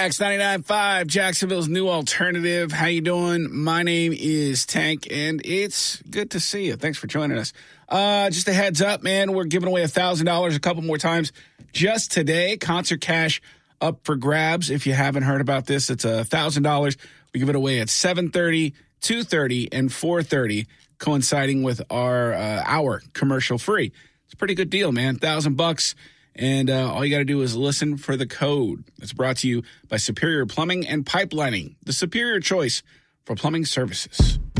Wax 99.5, Jacksonville's new alternative. How you doing? My name is Tank, and it's good to see you. Thanks for joining us. Just a heads up, man, we're giving away $1,000 a couple more times just today. Concert cash up for grabs. If you haven't heard about this, it's $1,000. We give it away at 7:30, 2:30, and 4:30, coinciding with our hour commercial free. It's a pretty good deal, man. $1,000. And all you got to do is listen for the code. It's brought to you by Superior Plumbing and Pipelining, the superior choice for plumbing services.